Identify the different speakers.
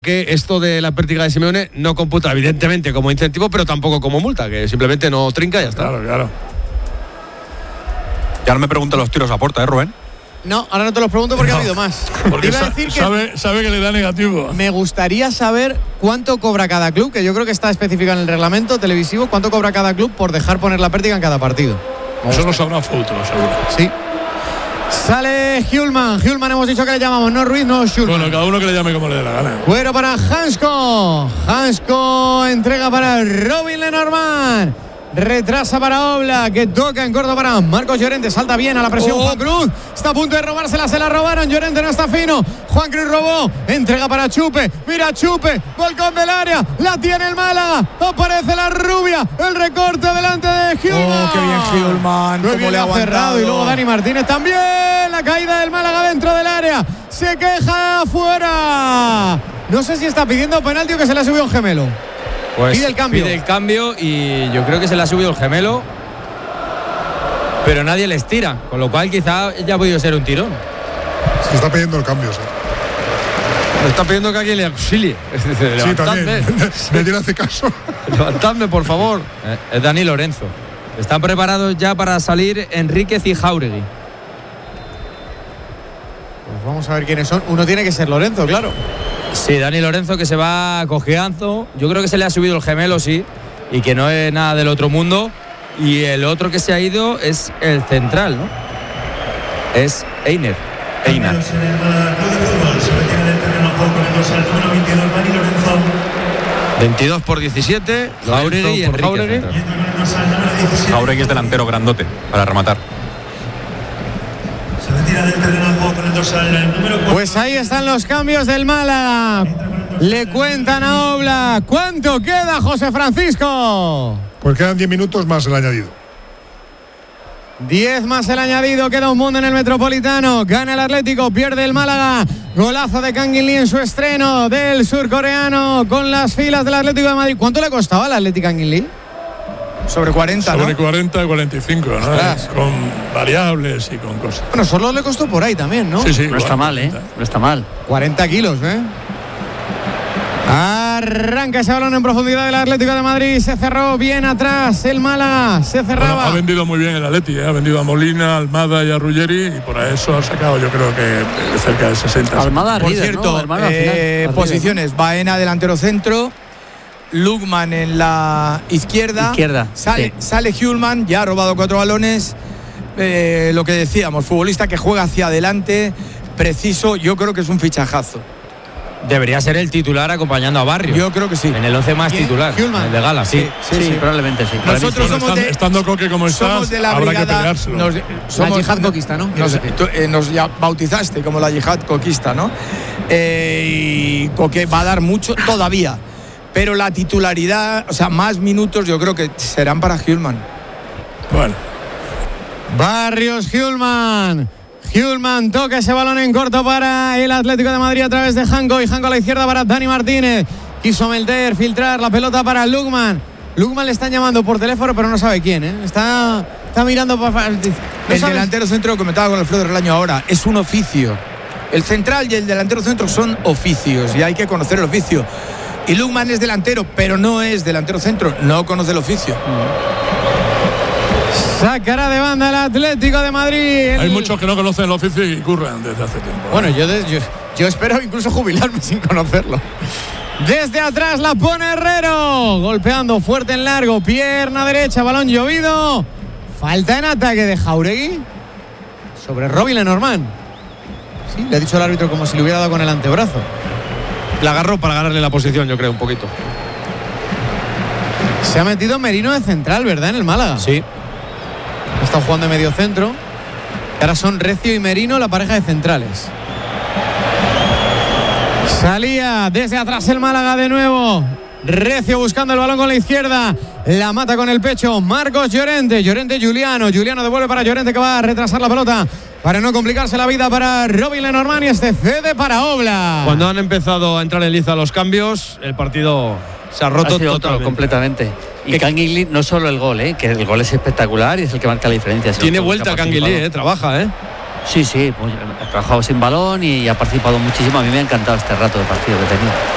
Speaker 1: que esto de la pértiga de Simeone no computa evidentemente como incentivo, pero tampoco como multa, que simplemente no trinca y ya está.
Speaker 2: Claro.
Speaker 3: Ya no me preguntan los tiros a puerta, Rubén.
Speaker 4: No, ahora no te los pregunto porque ha habido más.
Speaker 2: Porque
Speaker 4: iba a decir que
Speaker 2: sabe que le da negativo.
Speaker 4: me gustaría saber cuánto cobra cada club, que yo creo que está especificado en el reglamento televisivo, cuánto cobra cada club por dejar poner la pértiga en cada partido.
Speaker 2: Eso lo sabrá Fouto, seguro.
Speaker 4: Sí. Sale Hjulman hemos dicho que le llamamos, no Ruiz, no Hjulman.
Speaker 2: Bueno, cada uno que le llame como le dé la gana.
Speaker 4: Cuero para Hansko entrega para Robin Lenormand. Retrasa para Oblak, que toca en corto para Marcos Llorente. Salta bien a la presión Juan Cruz. Está a punto de robársela, se la robaron. Llorente no está fino. Juan Cruz robó. Entrega para Chupe. Mira Chupe. Volcón del área. La tiene el Málaga. Aparece la rubia. El recorte delante de Hjulman.
Speaker 5: Qué bien Hjulman.
Speaker 4: Cómo le ha cerrado. Y luego Dani Martínez también. La caída del Málaga dentro del área. Se queja afuera. No sé si está pidiendo penalti o que se le ha subido un gemelo.
Speaker 6: Pues
Speaker 4: pide el cambio
Speaker 6: y yo creo que se le ha subido el gemelo, pero nadie les tira, con lo cual quizá ya ha podido ser un tirón.
Speaker 7: Se está pidiendo el cambio, sí.
Speaker 1: Le está pidiendo que alguien le auxilie.
Speaker 7: Sí, también. Nadie le hace caso.
Speaker 1: Levantadme, por favor.
Speaker 6: Es Dani Lorenzo. Están preparados ya para salir Enríquez y Jáuregui.
Speaker 4: Pues vamos a ver quiénes son. Uno tiene que ser Lorenzo, claro.
Speaker 6: Sí, Dani Lorenzo, que se va cojeando. Yo creo que se le ha subido el gemelo, sí, y que no es nada del otro mundo. Y el otro que se ha ido es el central, ¿no? Es Einer.
Speaker 1: 22 por 17.
Speaker 6: Jáuregui y Enríquez.
Speaker 3: Jáuregui es delantero grandote para rematar.
Speaker 4: Pues ahí están los cambios del Málaga. Le cuentan a Oblak. ¿Cuánto queda, José Francisco?
Speaker 7: Pues quedan 10 minutos más el añadido.
Speaker 4: 10 más el añadido. Queda un mundo en el Metropolitano. Gana el Atlético, pierde el Málaga. Golazo de Kang In Lee en su estreno del surcoreano con las filas del Atlético de Madrid. ¿Cuánto le costaba al Atlético Kang In Lee?
Speaker 5: Sobre 40, ¿no?
Speaker 2: Sobre 40, 45, ¿no? Con variables y con cosas.
Speaker 4: Bueno, solo le costó por ahí también, ¿no?
Speaker 2: Sí,
Speaker 8: no igual, está mal, ¿eh? No está mal.
Speaker 4: 40 kilos, ¿eh? Arranca ese balón en profundidad del Atlético de Madrid. Se cerró bien atrás el Málaga. Se cerraba.
Speaker 2: Bueno, ha vendido muy bien el Atleti, ha vendido a Molina, a Almada y a Ruggeri. Y por eso ha sacado, yo creo que cerca de 60.
Speaker 8: Almada,
Speaker 5: por
Speaker 8: líder,
Speaker 5: cierto,
Speaker 8: ¿no? Almada, final,
Speaker 5: posiciones. Baena, delantero centro. Lugman en la izquierda. Sale Hjulman, ya ha robado 4 balones. Lo que decíamos, futbolista que juega hacia adelante, preciso. Yo creo que es un fichajazo.
Speaker 6: Debería ser el titular acompañando a Barrio.
Speaker 5: Yo creo que sí.
Speaker 6: En el 11 más titular.
Speaker 4: Hjulman.
Speaker 6: El de Gala, sí.
Speaker 8: Sí, probablemente sí.
Speaker 5: Nosotros somos de,
Speaker 2: estando Coque como estás,
Speaker 5: de la
Speaker 2: habrá
Speaker 5: brigada,
Speaker 2: que peleárselo.
Speaker 4: La yihad coquista, ¿no?
Speaker 5: Nos ya bautizaste como la yihad coquista, ¿no? Y Coque va a dar mucho todavía. Pero la titularidad, o sea, más minutos yo creo que serán para Hjulman.
Speaker 2: Bueno.
Speaker 4: Barrios, Hjulman toca ese balón en corto para el Atlético de Madrid a través de Janko. Y Janko a la izquierda para Dani Martínez. Quiso Melter filtrar la pelota para Lugman. Lugman le están llamando por teléfono, pero no sabe quién, ¿eh? Está mirando para...
Speaker 5: El delantero centro, lo comentaba con Alfredo Relaño ahora, es un oficio. El central y el delantero centro son oficios y hay que conocer el oficio. Y Lugman es delantero, pero no es delantero centro, no conoce el oficio.
Speaker 4: Sacará de banda el Atlético de Madrid.
Speaker 2: Hay muchos que no conocen el oficio y curran desde hace tiempo.
Speaker 4: Bueno, yo espero incluso jubilarme sin conocerlo. Desde atrás la pone Herrero, golpeando fuerte en largo, pierna derecha, balón llovido. Falta en ataque de Jáuregui sobre Robin Lenormand. Sí, le ha dicho el árbitro como si le hubiera dado con el antebrazo.
Speaker 1: La agarró para ganarle la posición, yo creo, un poquito.
Speaker 4: Se ha metido Merino de central, ¿verdad? En el Málaga.
Speaker 6: Sí.
Speaker 4: Ha estado jugando de medio centro. Ahora son Recio y Merino la pareja de centrales. Salía desde atrás el Málaga de nuevo. Recio buscando el balón con la izquierda. La mata con el pecho Marcos Llorente. Juliano devuelve para Llorente, que va a retrasar la pelota para no complicarse la vida para Robin Lenormand, y este cede para Oblak.
Speaker 1: Cuando han empezado a entrar en liza los cambios, el partido se ha roto totalmente.
Speaker 8: Completamente. Y Kang In Lee, no solo el gol, que el gol es espectacular y es el que marca la diferencia.
Speaker 1: Tiene vuelta Kang In Lee, trabaja,
Speaker 8: Sí, pues, ha trabajado sin balón y ha participado muchísimo. A mí me ha encantado este rato de partido que tenía.